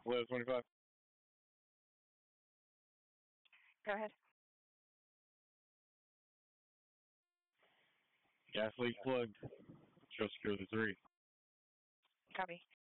Hello, 25. Go ahead. Gas leak plugged. Show security 3. Copy.